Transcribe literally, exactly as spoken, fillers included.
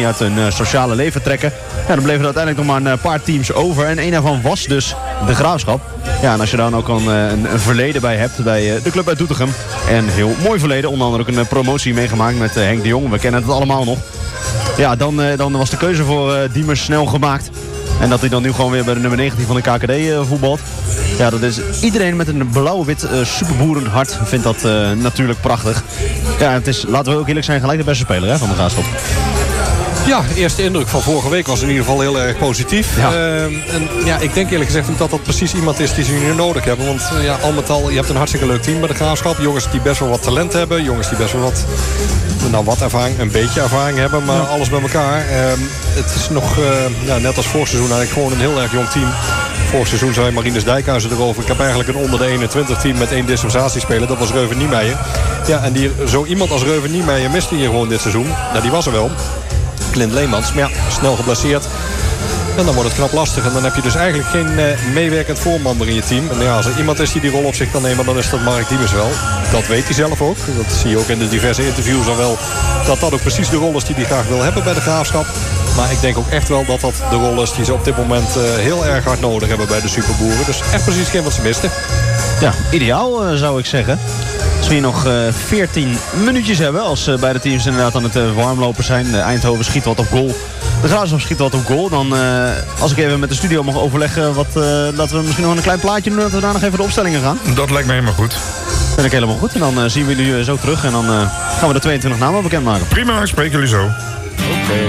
niet uit hun uh, sociale leven trekken. Ja, dan bleven er uiteindelijk nog maar een paar teams over. En een daarvan was dus de Graafschap. Ja, en als je dan ook een, een, een verleden bij hebt bij uh, de club uit Doetinchem. En een heel mooi verleden. Onder andere ook een uh, promotie meegemaakt met uh, Henk de Jong. We kennen het allemaal nog. Ja, dan, uh, dan was de keuze voor uh, Diemers snel gemaakt. En dat hij dan nu gewoon weer bij de nummer negentien van de K K D uh, voetbalt. Ja, dat is iedereen met een blauw-wit uh, superboerenhart vindt dat uh, natuurlijk prachtig. Ja, het is, laten we ook eerlijk zijn, gelijk de beste speler hè, van de Graafschap. Ja, de eerste indruk van vorige week was in ieder geval heel erg positief. Ja. Uh, en ja, ik denk eerlijk gezegd dat dat precies iemand is die ze nu nodig hebben. Want uh, ja, al met al, je hebt een hartstikke leuk team bij de Graafschap. Jongens die best wel wat talent hebben. Jongens die best wel wat, nou wat ervaring, een beetje ervaring hebben. Maar ja. alles bij elkaar. Uh, het is nog, uh, ja, net als vorig seizoen eigenlijk gewoon een heel erg jong team. Vorig seizoen zei Marinus Dijkhuizen erover. Ik heb eigenlijk een onder de eenentwintig team met één dispensatiespeler. Dat was Reuven Niemeyer. Ja, en die, zo iemand als Reuven Niemeyer miste hier gewoon dit seizoen. Nou, die was er wel. Clint Leemans, maar ja, snel geblesseerd. En dan wordt het knap lastig. En dan heb je dus eigenlijk geen uh, meewerkend voorman meer in je team. En ja, als er iemand is die die rol op zich kan nemen, dan is dat Mark Diemers wel. Dat weet hij zelf ook. Dat zie je ook in de diverse interviews al wel. Dat dat ook precies de rol is die hij graag wil hebben bij de Graafschap. Maar ik denk ook echt wel dat dat de rol is die ze op dit moment uh, heel erg hard nodig hebben bij de Superboeren. Dus echt precies geen wat ze misten. Ja, ideaal uh, zou ik zeggen. Als we hier nog uh, veertien minuutjes hebben. Als uh, beide teams inderdaad aan het uh, warmlopen zijn. Uh, Eindhoven schiet wat op goal. De Graafschap schiet wat op goal. Dan, uh, als ik even met de studio mag overleggen. Wat, uh, dat we misschien nog een klein plaatje doen. Dat we daar nog even de opstellingen gaan. Dat lijkt me helemaal goed. Dat vind ik helemaal goed. En dan uh, zien we jullie zo terug. En dan uh, gaan we de tweeëntwintig namen bekendmaken. Prima, ik spreek jullie zo.